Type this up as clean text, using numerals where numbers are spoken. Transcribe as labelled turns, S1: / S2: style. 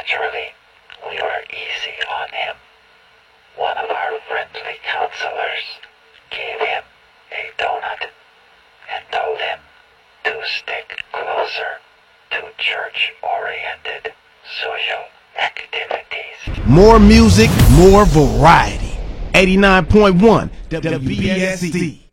S1: Naturally, we were easy on him. One of our friendly counselors gave him a donut and told him to stick closer to church-oriented social activities.
S2: More music, more variety. 89.1 WBSD.